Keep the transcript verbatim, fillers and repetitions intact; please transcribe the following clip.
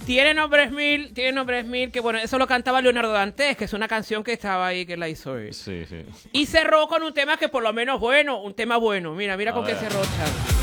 Tiene nombres mil, tiene nombres mil, que bueno, eso lo cantaba Leonardo Dantes, que es una canción que estaba ahí, que la hizo él. Sí, sí. Y cerró con un tema que por lo menos bueno, un tema bueno. Mira, mira A con qué ver. cerró, Charlie.